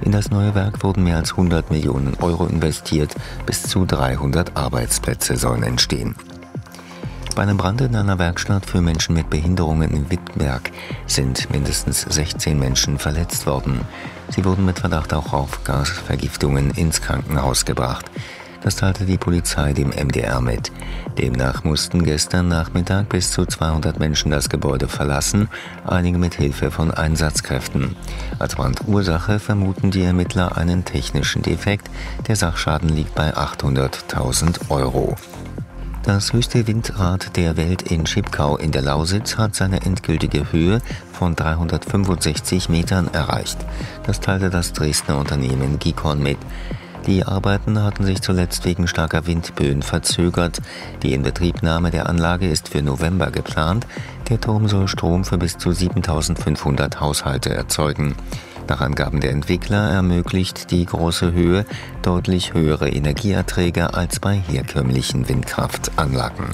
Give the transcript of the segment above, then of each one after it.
In das neue Werk wurden mehr als 100 Millionen Euro investiert. Bis zu 300 Arbeitsplätze sollen entstehen. Bei einem Brand in einer Werkstatt für Menschen mit Behinderungen in Wittenberg sind mindestens 16 Menschen verletzt worden. Sie wurden mit Verdacht auch auf Gasvergiftungen ins Krankenhaus gebracht. Das teilte die Polizei dem MDR mit. Demnach mussten gestern Nachmittag bis zu 200 Menschen das Gebäude verlassen, einige mit Hilfe von Einsatzkräften. Als Brandursache vermuten die Ermittler einen technischen Defekt. Der Sachschaden liegt bei 800.000 Euro. Das höchste Windrad der Welt in Schipkau in der Lausitz hat seine endgültige Höhe von 365 Metern erreicht. Das teilte das Dresdner Unternehmen Gikon mit. Die Arbeiten hatten sich zuletzt wegen starker Windböen verzögert. Die Inbetriebnahme der Anlage ist für November geplant. Der Turm soll Strom für bis zu 7.500 Haushalte erzeugen. Nach Angaben der Entwickler ermöglicht die große Höhe deutlich höhere Energieerträge als bei herkömmlichen Windkraftanlagen.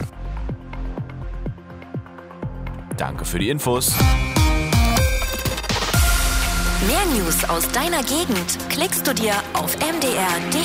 Danke für die Infos. Mehr News aus deiner Gegend klickst du dir auf mdr.de.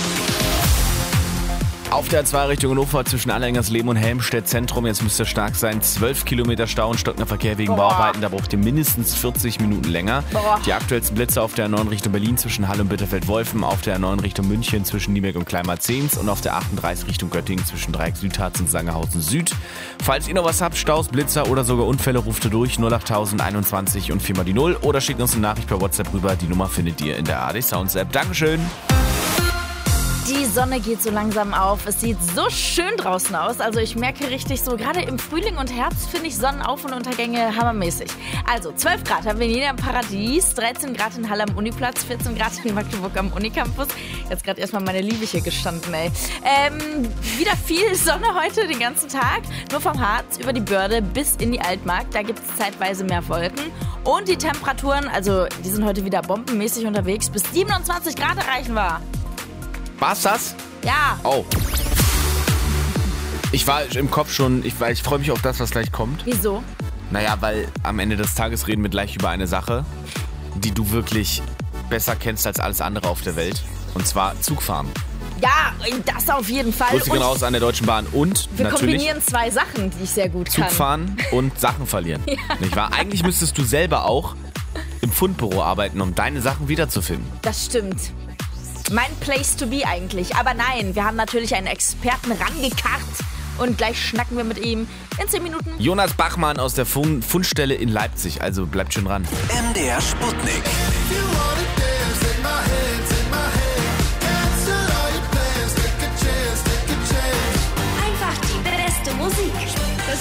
Auf der A2 Richtung Hannover zwischen Allerlingsleben und Helmstedt Zentrum. Jetzt müsste es stark sein. 12 Kilometer Stau und stockender Verkehr wegen Bauarbeiten. Da braucht ihr mindestens 40 Minuten länger. Die aktuellsten Blitze auf der A9 Richtung Berlin zwischen Halle und Bitterfeld-Wolfen. Auf der A9 Richtung München zwischen Nieberg und Kleinmarzens. Und auf der 38 Richtung Göttingen zwischen Dreieck Südharz und Sangerhausen Süd. Falls ihr noch was habt, Staus, Blitzer oder sogar Unfälle, ruft ihr durch 08021 und 4 mal die 0. Oder schickt uns eine Nachricht per WhatsApp rüber. Die Nummer findet ihr in der ARD Sounds App. Dankeschön. Die Sonne geht so langsam auf. Es sieht so schön draußen aus. Also ich merke richtig so, gerade im Frühling und Herbst finde ich Sonnenauf- und Untergänge hammermäßig. Also 12 Grad haben wir in Jena im Paradies, 13 Grad in Halle am Uniplatz, 14 Grad in Magdeburg am Unicampus. Jetzt gerade erstmal meine Liebe hier gestanden, ey. Wieder viel Sonne heute den ganzen Tag. Nur vom Harz über die Börde bis in die Altmark. Da gibt es zeitweise mehr Wolken. Und die Temperaturen, also die sind heute wieder bombenmäßig unterwegs, bis 27 Grad erreichen wir. War's das? Ja. Oh. Ich war im Kopf schon, ich freue mich auf das, was gleich kommt. Wieso? Naja, weil am Ende des Tages reden wir gleich über eine Sache, die du wirklich besser kennst als alles andere auf der Welt. Und zwar Zugfahren. Ja, das auf jeden Fall. Grüße gehen raus an der Deutschen Bahn. Und wir natürlich kombinieren zwei Sachen, die ich sehr gut kann. Zugfahren und Sachen verlieren. Ja. Nicht wahr? Eigentlich müsstest du selber auch im Fundbüro arbeiten, um deine Sachen wiederzufinden. Das stimmt. Mein Place to be eigentlich. Aber nein, wir haben natürlich einen Experten rangekarrt und gleich schnacken wir mit ihm in 10 Minuten. Jonas Bachmann aus der Fundstelle in Leipzig. Also bleibt schön dran. MDR Sputnik.